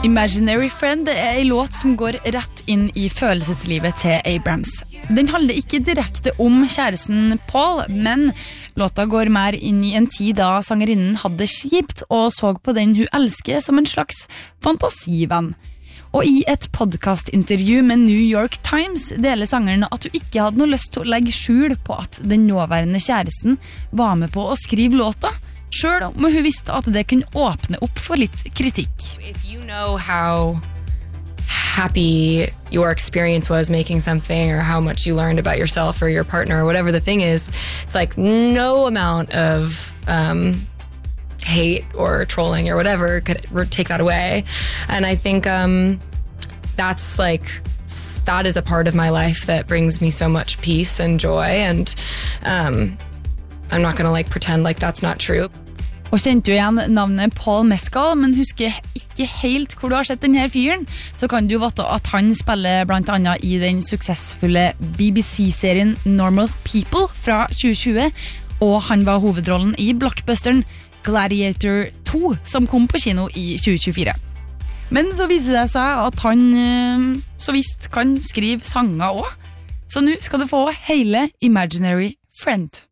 Imaginary Friend er en låt som går rett inn i følelseslivet til Abrams. Den handler ikke direkte om kjæresten Paul, men låta går mer inn i en tid da sangerinnen hadde det kjipt og så på den hun elsker som en slags fantasivenn. Og i et podcastintervju med New York Times deler sangeren at hun ikke hadde noe lyst til å legge skjul på at den nåværende kjæresten var med på å skrive låta, selv om hun visste at det kunne åpne opp for litt kritikk. If you know how happy your experience was making something or how much you learned about yourself or your partner or whatever the thing is, it's like no amount of hate or trolling or whatever could take that away. And I think that's like that is a part of my life that brings me so much peace and joy, and I'm not gonna like pretend like that's not true. Og kjente jo igjen navnet Paul Mescal, men husker ikke helt hvor du har sett denne fyren, så kan du jo vite at han spiller blant annet i den suksessfulle BBC-serien Normal People fra 2020, og han var hovedrollen i blockbusteren Gladiator 2, som kom på kino i 2024. Men så viser det seg at han så visst kan skrive sanger også, så nå skal du få hele Imaginary Friend.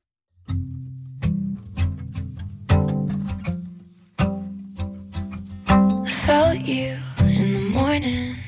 Felt you in the morning,